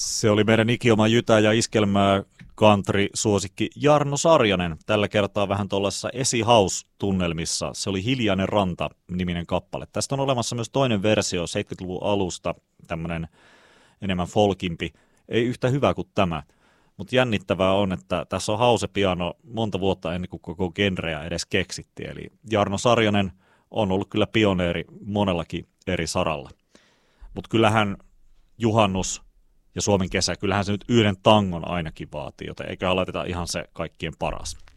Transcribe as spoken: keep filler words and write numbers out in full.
Se oli meidän ikioma jytä ja iskelmää country-suosikki Jarno Sarjanen. Tällä kertaa vähän tuollaisessa esihouse-tunnelmissa. Se oli Hiljainen ranta-niminen kappale. Tästä on olemassa myös toinen versio seitsemänkymmentäluvun alusta, tämmöinen enemmän folkimpi. Ei yhtä hyvä kuin tämä, mutta jännittävää on, että tässä on house-piano monta vuotta ennen kuin koko genreä edes keksittiin. Eli Jarno Sarjanen on ollut kyllä pioneeri monellakin eri saralla. Mutta kyllähän juhannus ja Suomen kesä, kyllähän se nyt yhden tangon ainakin vaatii, joten eiköhän laiteta ihan se kaikkien paras.